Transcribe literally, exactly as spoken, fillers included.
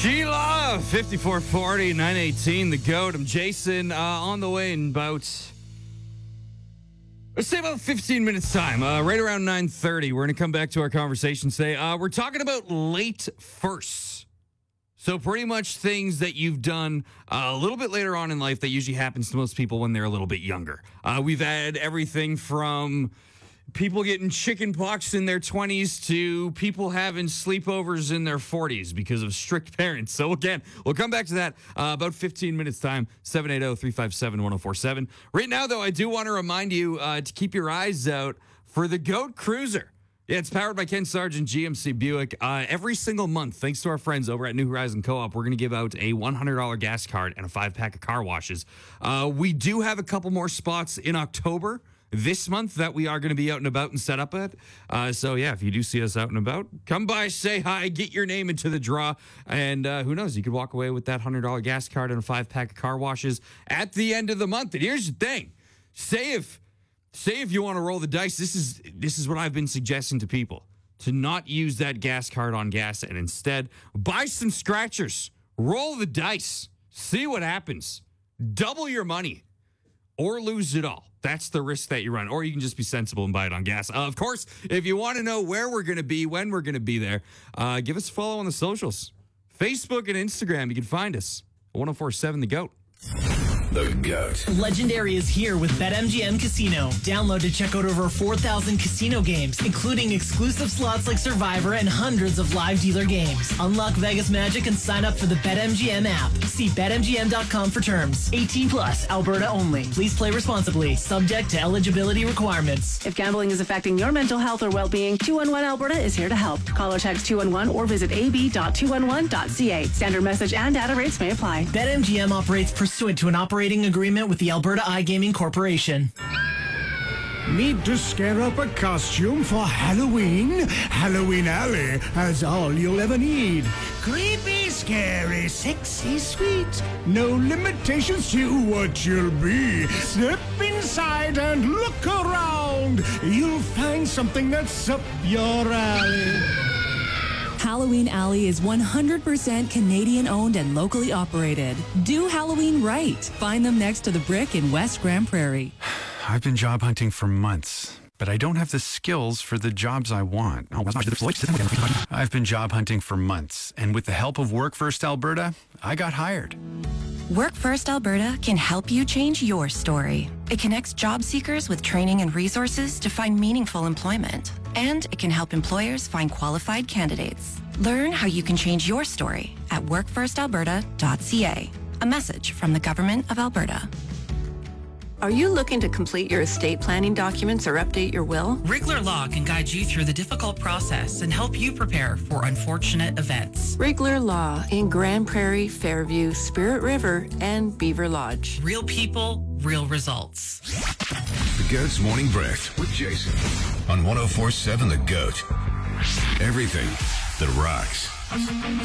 Sheila, fifty-four forty, nine eighteen, the GOAT. I'm Jason, uh, on the way in about, let's say about fifteen minutes time, uh, right around nine thirty. We're going to come back to our conversation today. Uh, we're talking about late firsts. So pretty much things that you've done uh, a little bit later on in life that usually happens to most people when they're a little bit younger. Uh, we've had everything from people getting chicken pox in their twenties to people having sleepovers in their forties because of strict parents. So again, we'll come back to that uh, about fifteen minutes time, seven eight zero, three five seven, one zero four seven. Right now, though, I do want to remind you uh, to keep your eyes out for the GOAT Cruiser. Yeah, it's powered by Ken Sargent, G M C Buick. Uh, every single month, thanks to our friends over at New Horizon Co-op, we're going to give out a one hundred dollars gas card and a five-pack of car washes. Uh, we do have a couple more spots in October this month that we are going to be out and about and set up at. Uh, so, yeah, if you do see us out and about, come by, say hi, get your name into the draw, and uh, who knows, you could walk away with that one hundred dollars gas card and a five-pack of car washes at the end of the month. And here's the thing. Say if... Say if you want to roll the dice, this is this is what I've been suggesting to people, to not use that gas card on gas and instead buy some scratchers, roll the dice, see what happens, double your money or lose it all. That's the risk that you run. Or you can just be sensible and buy it on gas. Uh, of course, if you want to know where we're going to be, when we're going to be there, uh, give us a follow on the socials. Facebook and Instagram, you can find us. ten forty-seven The GOAT. The GOAT. Legendary is here with BetMGM Casino. Download to check out over four thousand casino games, including exclusive slots like Survivor and hundreds of live dealer games. Unlock Vegas magic and sign up for the BetMGM app. See Bet M G M dot com for terms. eighteen plus, Alberta only. Please play responsibly. Subject to eligibility requirements. If gambling is affecting your mental health or well-being, two one one Alberta is here to help. Call or text two one one or visit a b dot two one one dot c a. Standard message and data rates may apply. BetMGM operates pursuant to an operating agreement with the Alberta iGaming Corporation. Need to scare up a costume for Halloween? Halloween Alley has all you'll ever need. Creepy, scary, sexy, sweet. No limitations to what you'll be. Step inside and look around. You'll find something that's up your alley. Halloween Alley is one hundred percent Canadian owned and locally operated. Do Halloween right. Find them next to the Brick in West Grand Prairie. I've been job hunting for months, but I don't have the skills for the jobs I want. I've been job hunting for months, and with the help of Work First Alberta, I got hired. Work First Alberta can help you change your story. It connects job seekers with training and resources to find meaningful employment. And it can help employers find qualified candidates. Learn how you can change your story at work first alberta dot c a. A message from the Government of Alberta. Are you looking to complete your estate planning documents or update your will? Rigler Law can guide you through the difficult process and help you prepare for unfortunate events. Rigler Law in Grand Prairie, Fairview, Spirit River, and Beaver Lodge. Real people, real results. The GOAT's Morning Breath with Jason on ten forty-seven The GOAT. Everything that rocks.